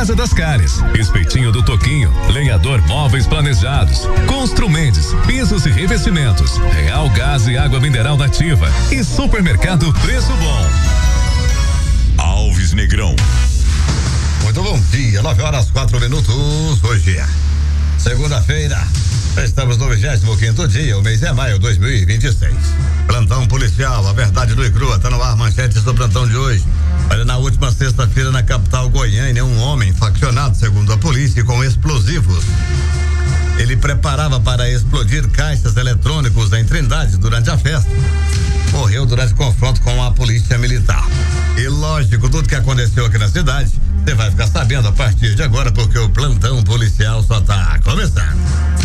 Casa das Caries, Espetinho do Toquinho, Lenhador Móveis Planejados, Constru Mendes, pisos e revestimentos, Real Gás e Água Mineral Nativa e Supermercado Preço Bom. Alves Negrão. Muito bom dia, 9h04. Hoje é segunda-feira. Estamos no 25º dia, o mês é maio 2026. Plantão policial, a verdade do e crua, tá no ar, manchetes do plantão de hoje. Olha, na última sexta-feira na capital goiana, um homem faccionado, segundo a polícia, com explosivos. Ele preparava para explodir caixas eletrônicos em Trindade durante a festa. Morreu durante confronto com a polícia militar. E lógico, tudo que aconteceu aqui na cidade, você vai ficar sabendo a partir de agora, porque o plantão policial só tá começando.